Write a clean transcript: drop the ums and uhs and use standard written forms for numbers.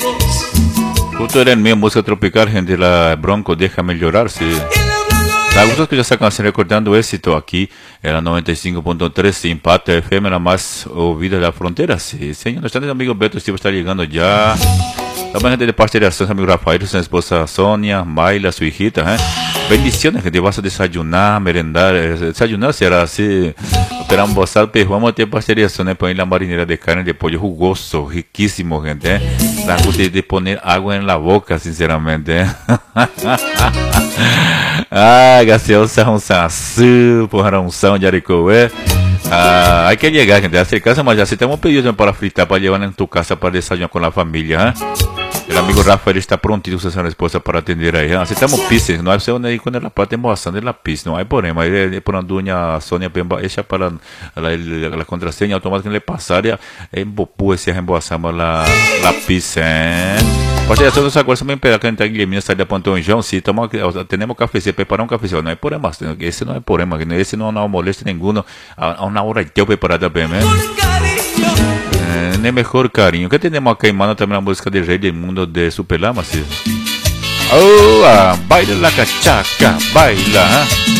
Justo era en mi música tropical, gente, la Bronco, déjame llorar, sí. La gusto que ya esa canción recordando éxito aquí en la 95.3 Impacto FM, la más ouvida de la frontera. Sí, señor. Nuestro amigo Beto Silva está llegando ya. También gente de parte de su amigo Rafael, su esposa Sonia, Mayla, su hijita. Bendiciones, gente. Vas a desayunar, merendar. Desayunar será así. Para almoçar, vamos a tener parceriación, poner la marinera de carne de pollo jugoso, riquísimo, gente. La gusto de poner agua en la boca, sinceramente. Ah, gaseosa, unção, porra, unção de Aricoé. Ah, hay que llegar, gente, a hacer casa, mas ya se tenemos pedido para fritar, para llevar en tu casa para desayunar con la familia. El amigo Rafael está prontito con su esposa para atender ahí. Aceptamos pizzas, no hay segunda ahí con la parte de la pizza, no hay problema. Por anduña Sonia Pemba, ella para la contraseña automática le pasaría en Bopú, ese reembolsamos la pizza. Pode ser essa coisa também pegar que Guilherme sai da Pantonjão, se tomar temos café, se preparar café, não é problema, esse não é problema, esse não há moléstia nenhuma, há uma hora de preparada bem, né? Nem mejor carinho. Que temos aqui, mano, também a música de Rei do Mundo de Superlama, sim. Oh, baila la cachaca, baila,